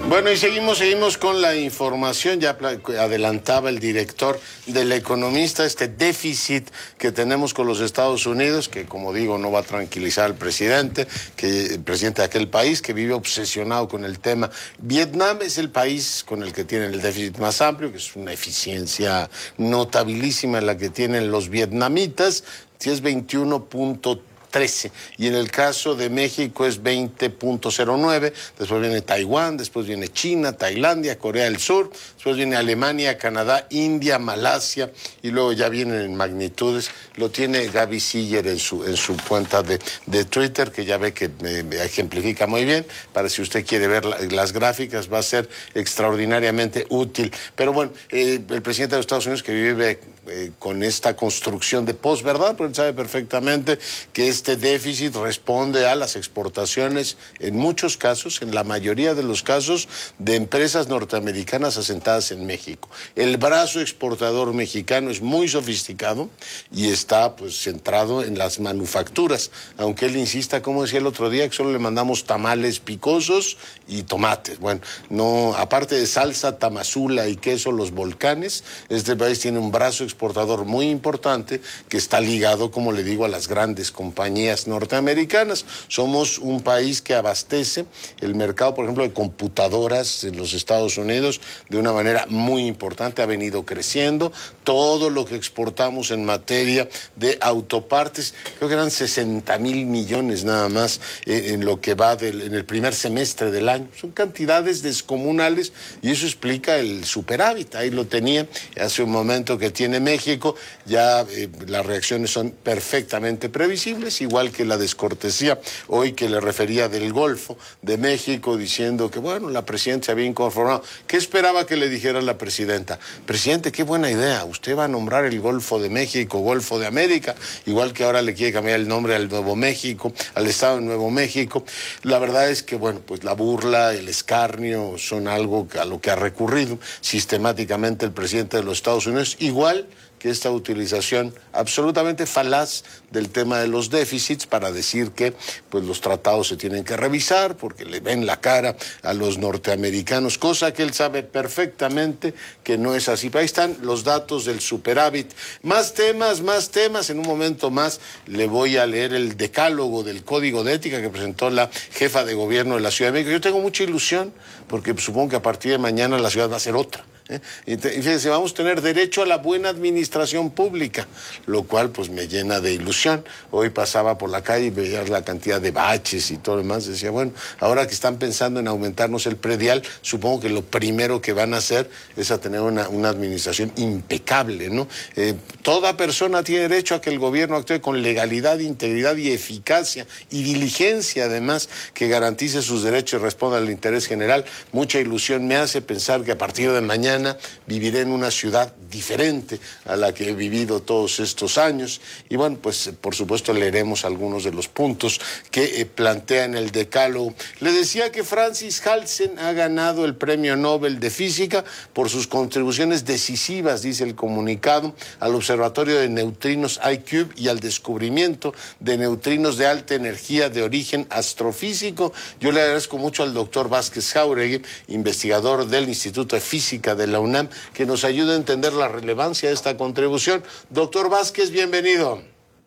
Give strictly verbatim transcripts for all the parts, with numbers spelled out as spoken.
Bueno, y seguimos, seguimos con la información. Ya adelantaba el director del Economista este déficit que tenemos con los Estados Unidos, que como digo no va a tranquilizar al presidente, que el presidente de aquel país que vive obsesionado con el tema. Vietnam es el país con el que tienen el déficit más amplio, que es una eficiencia notabilísima la que tienen los vietnamitas, si es veintiuno punto trece, y en el caso de México es veinte punto cero nueve, después viene Taiwán, después viene China, Tailandia, Corea del Sur, después viene Alemania, Canadá, India, Malasia, y luego ya vienen en magnitudes. Lo tiene Gaby Siller en su, en su cuenta de, de Twitter, que ya ve que me, me ejemplifica muy bien. Para si usted quiere ver la, las gráficas, va a ser extraordinariamente útil. Pero bueno, eh, el presidente de los Estados Unidos, que vive eh, con esta construcción de posverdad, porque él sabe perfectamente que es Este déficit responde a las exportaciones, en muchos casos, en la mayoría de los casos, de empresas norteamericanas asentadas en México. El brazo exportador mexicano es muy sofisticado y está pues centrado en las manufacturas, aunque él insista, como decía el otro día, que solo le mandamos tamales picosos y tomates. Bueno, no, aparte de salsa, tamazula y queso, los volcanes, este país tiene un brazo exportador muy importante que está ligado, como le digo, a las grandes compañías norteamericanas. Somos un país que abastece el mercado, por ejemplo, de computadoras en los Estados Unidos de una manera muy importante, ha venido creciendo. Todo lo que exportamos en materia de autopartes, creo que eran sesenta mil millones nada más eh, en lo que va del, en el primer semestre del año. Son cantidades descomunales y eso explica el superávit. Ahí lo tenía hace un momento que tiene México. Ya eh, las reacciones son perfectamente previsibles, igual que la descortesía hoy que le refería del Golfo de México, diciendo que, bueno, la presidenta se había inconformado. ¿Qué esperaba que le dijera la presidenta? Presidente, qué buena idea, usted va a nombrar el Golfo de México, Golfo de América, igual que ahora le quiere cambiar el nombre al Nuevo México, al Estado de Nuevo México. La verdad es que, bueno, pues la burla, el escarnio son algo a lo que ha recurrido sistemáticamente el presidente de los Estados Unidos, igual que esta utilización absolutamente falaz del tema de los déficits para decir que pues los tratados se tienen que revisar porque le ven la cara a los norteamericanos, cosa que él sabe perfectamente que no es así. Ahí están los datos del superávit. Más temas, más temas. En un momento más le voy a leer el decálogo del Código de Ética que presentó la jefa de gobierno de la Ciudad de México. Yo tengo mucha ilusión porque supongo que a partir de mañana la ciudad va a ser otra. ¿Eh? Y fíjense, vamos a tener derecho a la buena administración pública, lo cual pues me llena de ilusión. Hoy pasaba por la calle y veía la cantidad de baches y todo lo demás, decía, bueno, ahora que están pensando en aumentarnos el predial, supongo que lo primero que van a hacer es a tener una, una administración impecable, ¿no? Eh, toda persona tiene derecho a que el gobierno actúe con legalidad, integridad y eficacia y diligencia, además, que garantice sus derechos y responda al interés general. Mucha ilusión me hace pensar que a partir de mañana viviré en una ciudad diferente a la que he vivido todos estos años. Y bueno, pues por supuesto leeremos algunos de los puntos que eh, plantea en el decálogo. Le decía que Francis Halsen ha ganado el Premio Nobel de Física por sus contribuciones decisivas, dice el comunicado, al Observatorio de Neutrinos iCube y al descubrimiento de neutrinos de alta energía de origen astrofísico. Yo le agradezco mucho al doctor Vázquez Jáuregui, investigador del Instituto de Física de de la UNAM, que nos ayuda a entender la relevancia de esta contribución. Doctor Vázquez, bienvenido.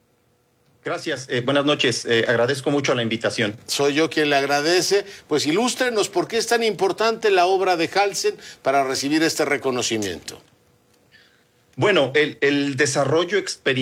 Gracias, eh, buenas noches, eh, agradezco mucho la invitación. Soy yo quien le agradece. Pues ilústrenos por qué es tan importante la obra de Halsen para recibir este reconocimiento. Bueno, el, el desarrollo experimental